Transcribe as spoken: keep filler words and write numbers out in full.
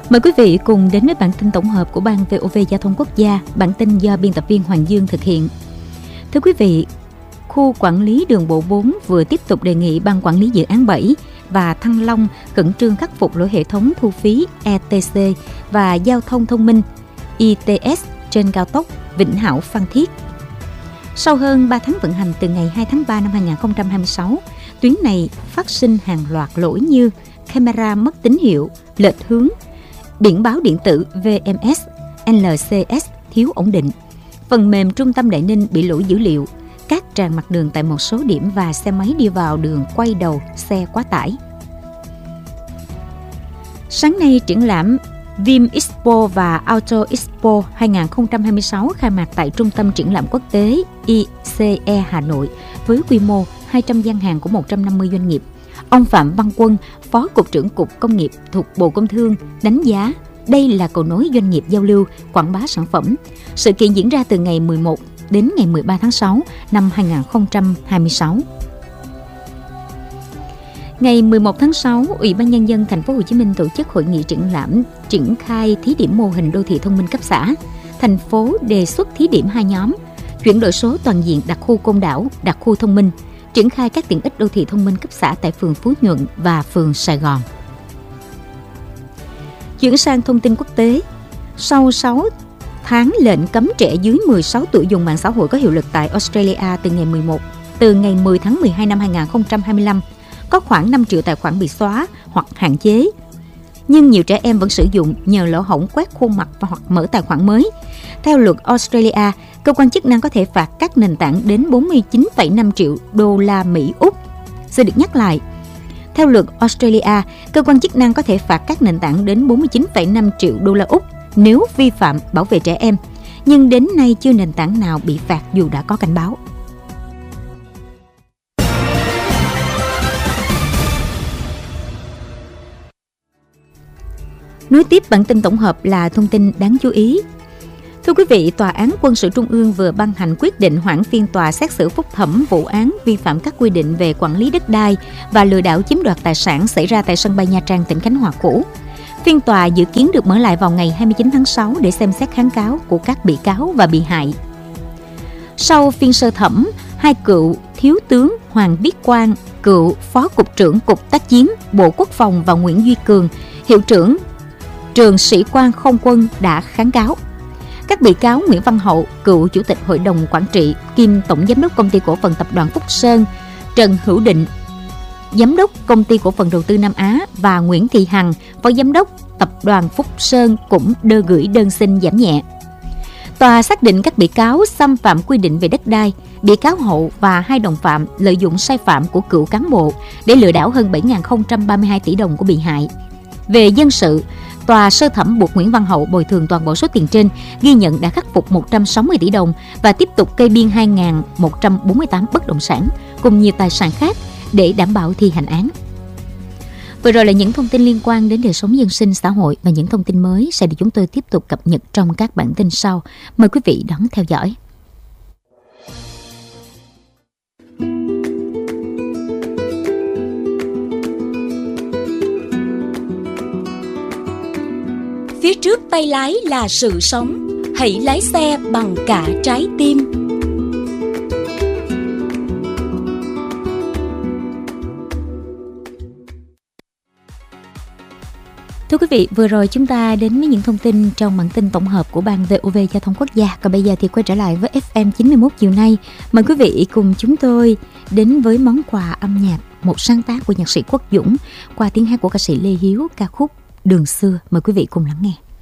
Mời quý vị cùng đến với bản tin tổng hợp của Ban vê o vê Giao thông Quốc gia, bản tin do biên tập viên Hoàng Dương thực hiện. Thưa quý vị, khu quản lý đường bộ bốn vừa tiếp tục đề nghị Ban quản lý dự án bảy và Thăng Long khẩn trương khắc phục lỗi hệ thống thu phí e tê xê và giao thông thông minh i tê ét trên cao tốc Vĩnh Hảo - Phan Thiết. Sau hơn ba tháng vận hành từ ngày hai tháng ba năm hai nghìn không trăm hai mươi sáu, tuyến này phát sinh hàng loạt lỗi như camera mất tín hiệu, lệch hướng, biển báo điện tử vê em ét, lờ xê ét thiếu ổn định, phần mềm trung tâm Đại Ninh bị lỗi dữ liệu, cát tràn mặt đường tại một số điểm và xe máy đi vào đường quay đầu xe quá tải. Sáng nay, triển lãm Vim Expo và Auto Expo hai nghìn không trăm hai mươi sáu khai mạc tại Trung tâm Triển lãm Quốc tế i xê e Hà Nội với quy mô hai trăm gian hàng của một trăm năm mươi doanh nghiệp. Ông Phạm Văn Quân, Phó Cục trưởng Cục Công nghiệp thuộc Bộ Công Thương, đánh giá đây là cầu nối doanh nghiệp giao lưu, quảng bá sản phẩm. Sự kiện diễn ra từ ngày mười một đến ngày mười ba tháng sáu năm hai nghìn không trăm hai mươi sáu. Ngày mười một tháng sáu, Ủy ban Nhân dân Thành phố Hồ Chí Minh tổ chức hội nghị triển lãm triển khai thí điểm mô hình đô thị thông minh cấp xã. Thành phố đề xuất thí điểm hai nhóm: chuyển đổi số toàn diện đặc khu Côn Đảo, đặc khu thông minh, triển khai các tiện ích đô thị thông minh cấp xã tại phường Phú Nhuận và phường Sài Gòn. Chuyển sang thông tin quốc tế, sau sáu tháng lệnh cấm trẻ dưới mười sáu tuổi dùng mạng xã hội có hiệu lực tại Australia từ ngày mười một, từ ngày mười tháng mười hai năm hai nghìn không trăm hai mươi lăm, có khoảng năm triệu tài khoản bị xóa hoặc hạn chế. Nhưng nhiều trẻ em vẫn sử dụng nhờ lỗ hổng quét khuôn mặt và hoặc mở tài khoản mới. Theo luật Australia, cơ quan chức năng có thể phạt các nền tảng đến bốn mươi chín phẩy năm triệu đô la Mỹ Úc. Xin được nhắc lại, theo luật Australia, cơ quan chức năng có thể phạt các nền tảng đến bốn mươi chín phẩy năm triệu đô la Úc nếu vi phạm bảo vệ trẻ em. Nhưng đến nay chưa nền tảng nào bị phạt dù đã có cảnh báo. Nối tiếp bản tin tổng hợp là thông tin đáng chú ý. Thưa quý vị, Tòa án Quân sự Trung ương vừa ban hành quyết định hoãn phiên tòa xét xử phúc thẩm vụ án vi phạm các quy định về quản lý đất đai và lừa đảo chiếm đoạt tài sản xảy ra tại sân bay Nha Trang, tỉnh Khánh Hòa cũ. Phiên tòa dự kiến được mở lại vào ngày hai mươi chín tháng sáu để xem xét kháng cáo của các bị cáo và bị hại. Sau phiên sơ thẩm, hai cựu thiếu tướng Hoàng Viết Quang, cựu Phó Cục trưởng Cục Tác chiến Bộ Quốc phòng và Nguyễn Duy Cường, hiệu trưởng Trường Sĩ quan Không quân đã kháng cáo. Các bị cáo Nguyễn Văn Hậu, cựu Chủ tịch Hội đồng Quản trị kiêm Tổng Giám đốc Công ty Cổ phần Tập đoàn Phúc Sơn, Trần Hữu Định, Giám đốc Công ty Cổ phần Đầu tư Nam Á và Nguyễn Thị Hằng, Phó Giám đốc Tập đoàn Phúc Sơn cũng đưa gửi đơn xin giảm nhẹ. Tòa xác định các bị cáo xâm phạm quy định về đất đai. Bị cáo Hậu và hai đồng phạm lợi dụng sai phạm của cựu cán bộ để lừa đảo hơn bảy nghìn không trăm ba mươi hai tỷ đồng của bị hại. Về dân sự, Tòa sơ thẩm buộc Nguyễn Văn Hậu bồi thường toàn bộ số tiền trên, ghi nhận đã khắc phục một trăm sáu mươi tỷ đồng và tiếp tục kê biên hai nghìn một trăm bốn mươi tám bất động sản cùng nhiều tài sản khác để đảm bảo thi hành án. Vừa rồi là những thông tin liên quan đến đời sống dân sinh xã hội và những thông tin mới sẽ được chúng tôi tiếp tục cập nhật trong các bản tin sau. Mời quý vị đón theo dõi. Phía trước tay lái là sự sống, hãy lái xe bằng cả trái tim. Thưa quý vị, vừa rồi chúng ta đến với những thông tin trong bản tin tổng hợp của Ban vê o vê Giao thông Quốc gia. Còn bây giờ thì quay trở lại với ép em chín mươi mốt chiều nay. Mời quý vị cùng chúng tôi đến với món quà âm nhạc, một sáng tác của nhạc sĩ Quốc Dũng qua tiếng hát của ca sĩ Lê Hiếu, ca khúc Đường Xưa. Mời quý vị cùng lắng nghe.